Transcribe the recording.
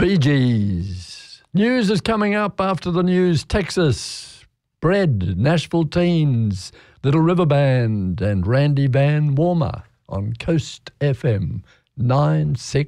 Bee Gees. News is coming up after the news. Texas, Bread, Nashville Teens, Little River Band and Randy Van Warmer on Coast FM 96.